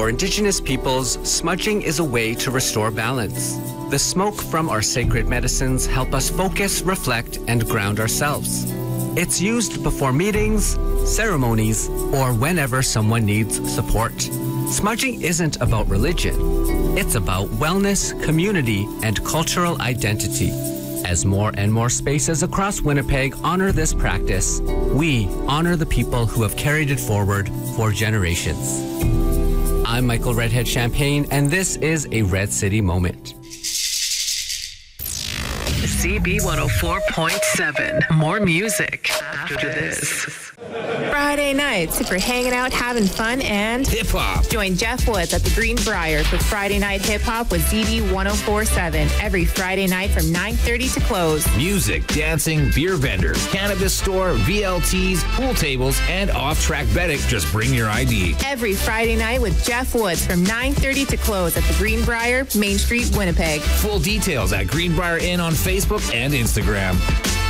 For Indigenous peoples, smudging is a way to restore balance. The smoke from our sacred medicines help us focus, reflect, and ground ourselves. It's used before meetings, ceremonies, or whenever someone needs support. Smudging isn't about religion. It's about wellness, community, and cultural identity. As more and more spaces across Winnipeg honor this practice, we honor the people who have carried it forward for generations. I'm Michael Redhead Champagne, and this is a Red City Moment. CB 104.7. More music after this. Friday nights, if you're hanging out, having fun, and hip-hop. Join Jeff Woods at the Greenbrier for Friday Night Hip-Hop with ZB 104.7 every Friday night from 9:30 to close. Music, dancing, beer vendors, cannabis store, VLTs, pool tables, and off-track betting. Just bring your ID. Every Friday night with Jeff Woods from 9:30 to close at the Greenbrier, Main Street, Winnipeg. Full details at Greenbrier Inn on Facebook and Instagram.